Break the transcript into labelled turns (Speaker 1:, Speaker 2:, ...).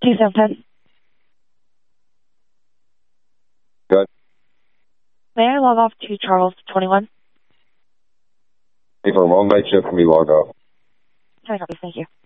Speaker 1: 2710.
Speaker 2: Good.
Speaker 1: May I log off to Charles 21?
Speaker 2: Hey, for all night shift can be logged off.
Speaker 1: Thank you.